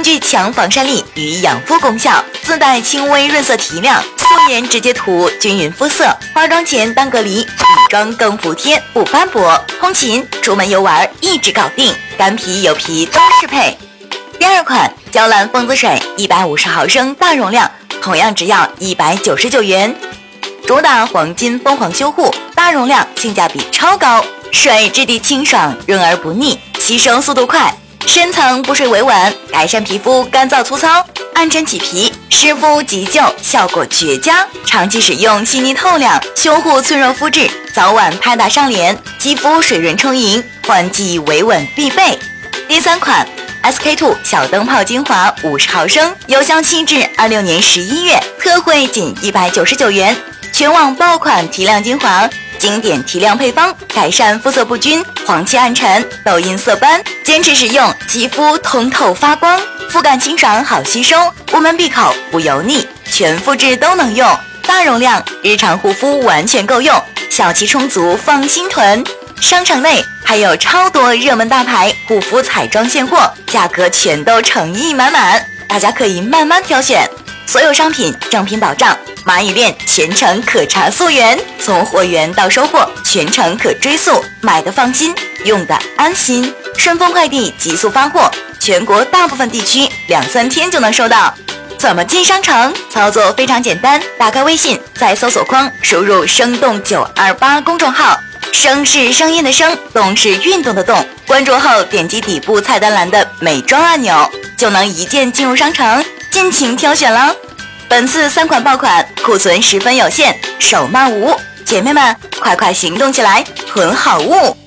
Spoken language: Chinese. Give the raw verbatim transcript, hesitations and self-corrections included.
具强防晒力与养肤功效，自带轻微润色提亮，素颜直接涂，均匀肤色，化妆前当隔离，底妆更服帖不斑驳，通勤出门游玩一指搞定，干皮油皮都适配。第二款娇兰蜂子水一百五十毫升大容量，同样只要一百九十九元，主打黄金凤凰修护，大容量，性价比超高。水质地清爽，润而不腻，吸收速度快，深层补水维稳，改善皮肤干燥粗糙、暗沉起皮、湿敷急救，效果绝佳。长期使用细腻透亮，修护脆弱肤质，早晚拍打上脸，肌肤水润充盈，换季维稳必备。第三款 S K two 小灯泡精华五十毫升，有效期至二六年十一月，特惠仅一百九十九元，全网爆款提亮精华。经典提亮配方，改善肤色不均、黄气暗沉、痘印色斑，坚持使用，肌肤通透发光，肤感清爽好吸收，无门闭口不油腻，全肤质都能用，大容量，日常护肤完全够用，小气充足放心囤。商城内还有超多热门大牌护肤彩妆现货，价格全都诚意满满，大家可以慢慢挑选。所有商品正品保障，蚂蚁链全程可查溯源，从货源到收货全程可追溯，买的放心，用的安心。顺丰快递急速发货，全国大部分地区两三天就能收到。怎么进商城？操作非常简单，打开微信，在搜索框输入生动九二八公众号，声是声音的声，动是运动的动，关注后点击底部菜单栏的美妆按钮，就能一键进入商城，尽情挑选了。本次三款爆款库存十分有限，手慢无，姐妹们快快行动起来，囤好物！